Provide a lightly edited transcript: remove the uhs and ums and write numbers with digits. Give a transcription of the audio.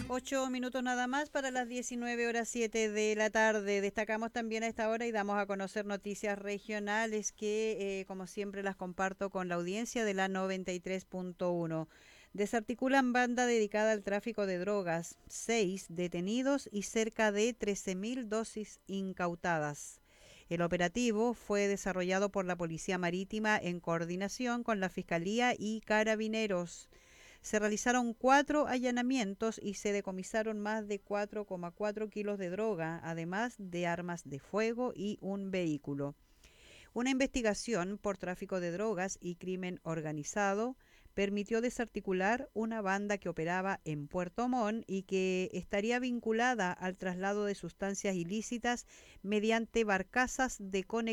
8 minutos nada más para las 19:07 de la tarde. Destacamos también a esta hora y damos a conocer noticias regionales que, como siempre, las comparto con la audiencia de la 93.1. Desarticulan banda dedicada al tráfico de drogas, 6 detenidos y cerca de 13.000 dosis incautadas. El operativo fue desarrollado por la Policía Marítima en coordinación con la Fiscalía y Carabineros. Se realizaron 4 allanamientos y se decomisaron más de 4,4 kilos de droga, además de armas de fuego y un vehículo. Una investigación por tráfico de drogas y crimen organizado permitió desarticular una banda que operaba en Puerto Montt y que estaría vinculada al traslado de sustancias ilícitas mediante barcazas de conexión